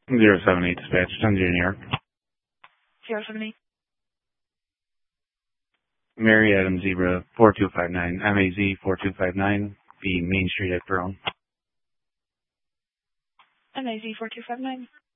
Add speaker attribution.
Speaker 1: 078 dispatch, 10 New York.
Speaker 2: 078.
Speaker 1: Mary Adam Zebra 4259, MAZ 4259, B Main Street at Brown.
Speaker 2: MAZ 4259.